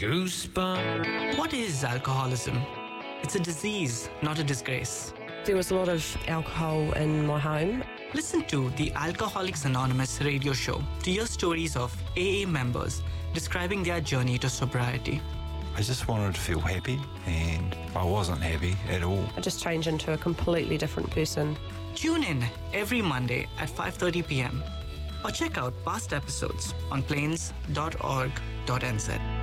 Goosebumps. What is alcoholism? It's a disease, not a disgrace. There was a lot of alcohol in my home. Listen to the Alcoholics Anonymous radio show to hear stories of AA members describing their journey to sobriety. I just wanted to feel happy, and I wasn't happy at all. I just changed into a completely different person. Tune in every Monday at 5:30 p.m. or check out past episodes on plains.org.nz.